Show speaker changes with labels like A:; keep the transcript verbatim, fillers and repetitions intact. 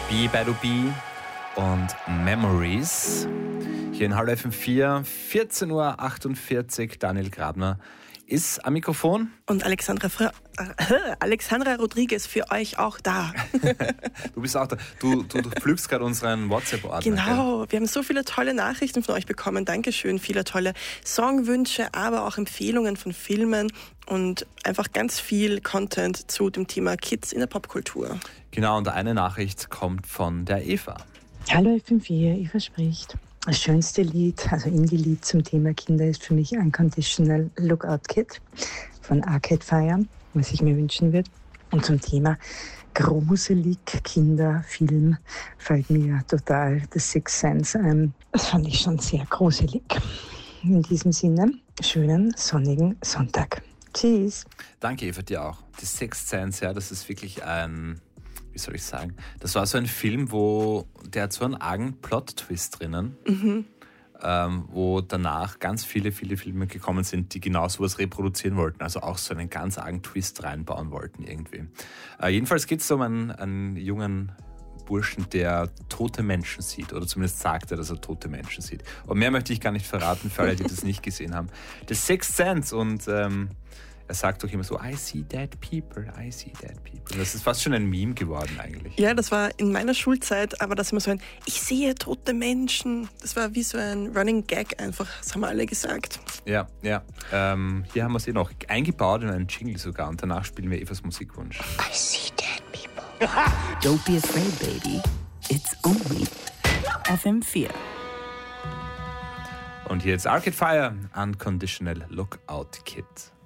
A: B by B und Memories. Hier in Hallo F M vier, vierzehn Uhr achtundvierzig. Daniel Grabner ist am Mikrofon.
B: Und Alexandra, Fra- äh, Alexandra Rodriguez für euch auch da.
A: Du bist auch da. Du, du, du pflückst gerade unseren WhatsApp-Ordner.
B: Genau,
A: gell?
B: wir haben so viele tolle Nachrichten von euch bekommen. Dankeschön, viele tolle Songwünsche, aber auch Empfehlungen von Filmen und einfach ganz viel Content zu dem Thema Kids in der Popkultur.
A: Genau, und eine Nachricht kommt von der Eva.
C: Hallo F M vier, Eva spricht. Das schönste Lied, also Indie-Lied zum Thema Kinder ist für mich Unconditional Lookout Kid von Arcade Fire, was ich mir wünschen würde. Und zum Thema gruselig Kinderfilm fällt mir total The Sixth Sense ein. Das fand ich schon sehr gruselig. In diesem Sinne, schönen sonnigen Sonntag. Tschüss.
A: Danke, Eva, dir auch. The Sixth Sense, ja, das ist wirklich ein... Wie soll ich sagen? Das war so ein Film, wo der hat so einen argen Plot-Twist drinnen, mhm. ähm, wo danach ganz viele, viele Filme gekommen sind, die genau sowas reproduzieren wollten, also auch so einen ganz argen Twist reinbauen wollten irgendwie. Äh, jedenfalls geht es um einen, einen jungen Burschen, der tote Menschen sieht, oder zumindest sagt er, dass er tote Menschen sieht. Und mehr möchte ich gar nicht verraten für alle, die das nicht gesehen haben. The Sixth Sense und ähm, er sagt doch immer so, I see dead people, I see dead people. Das ist fast schon ein Meme geworden eigentlich.
B: Ja, das war in meiner Schulzeit, aber das immer so ein, ich sehe tote Menschen. Das war wie so ein Running Gag einfach, das haben wir alle gesagt.
A: Ja, ja. Ähm, hier haben wir es eh noch eingebaut in einen Jingle sogar und danach spielen wir Evas Musikwunsch.
D: I see dead people. Don't be afraid, baby. It's only F M vier.
A: Und hier jetzt Arcade Fire, Unconditional Lookout Kid.